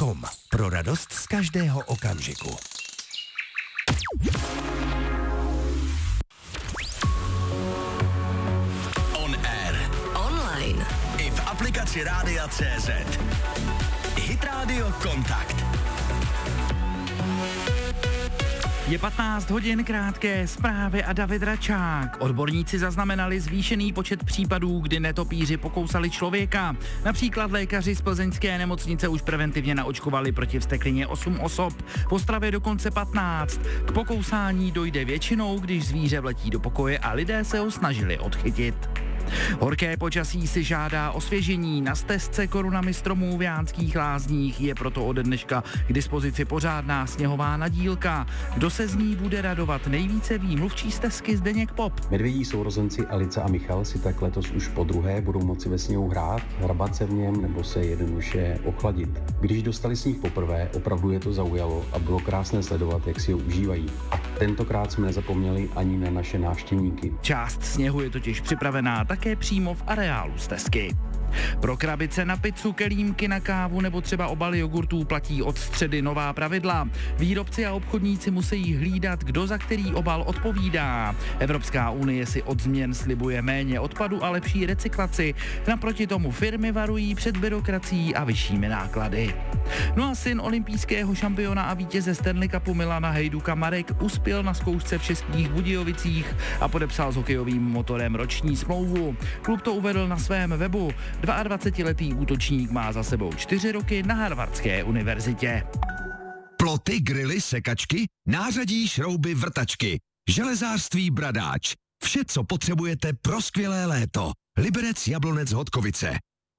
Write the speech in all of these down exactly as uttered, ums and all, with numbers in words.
com. Pro radost z každého okamžiku. On air. Online. I v aplikaci Rádia C Z. Hit Radio Kontakt. Je patnáct hodin, krátké zprávy a David Račák. Odborníci zaznamenali zvýšený počet případů, kdy netopíři pokousali člověka. Například lékaři z plzeňské nemocnice už preventivně naočkovali proti vzteklině osm osob. V Ostravě dokonce patnáct. K pokousání dojde většinou, když zvíře vletí do pokoje a lidé se ho snažili odchytit. Horké počasí si žádá osvěžení. Na stezce korunami stromů v Jánských Lázních je proto ode dneška k dispozici pořádná sněhová nadílka. Kdo se z ní bude radovat, nejvíce ví mluvčí stezky Zdeněk Pop. Medvědí sourozenci Alice a Michal si tak letos už po druhé budou moci ve sněhu hrát, hrabat se v něm nebo se jednoduše ochladit. Když dostali sníh poprvé, opravdu je to zaujalo a bylo krásné sledovat, jak si ho užívají. A tentokrát jsme nezapomněli ani na naše návštěvníky. Část sněhu je totiž připravená také přímo v areálu stezky. Pro krabice na pizzu, kelímky na kávu nebo třeba obaly jogurtů platí od středy nová pravidla. Výrobci a obchodníci musí hlídat, kdo za který obal odpovídá. Evropská unie si od změn slibuje méně odpadu a lepší recyklaci. Naproti tomu firmy varují před byrokracií a vyššími náklady. No a syn olympijského šampiona a vítěze Stanley Cupu Milana Hejduka Marek uspěl na zkoušce v Českých Budějovicích a podepsal s hokejovým motorem roční smlouvu. Klub to uvedl na svém webu. dvaadvacetiletý útočník má za sebou čtyři roky na Harvardské univerzitě. Ploty, grily, sekačky, nářadí, šrouby, vrtačky. Železářství Bradáč. Vše, co potřebujete pro skvělé léto. Liberec, Jablonec, Hodkovice.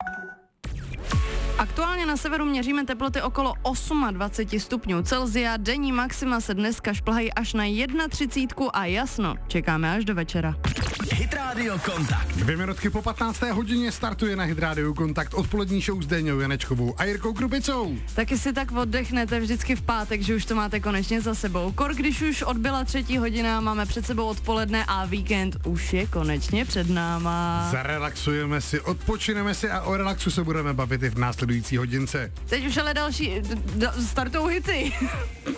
Aktuálně na severu měříme teploty okolo dvacet osm stupňů Celsia, denní maxima se dneska šplhají až na třicet jedna a jasno, čekáme až do večera. Hit Radio Kontakt. Dvě minutky po patnácté hodině startuje na Hit Radio Kontakt odpolední show s Déňou Janečkovou a Jirkou Krupicou. Taky si tak oddechnete vždycky v pátek, že už to máte konečně za sebou. Kor, když už odbyla třetí hodina, máme před sebou odpoledne a víkend už je konečně před náma. Zarelaxujeme si, odpočineme si a o relaxu se budeme bavit i v následující hodince. Teď už ale další, d- d- startou hity.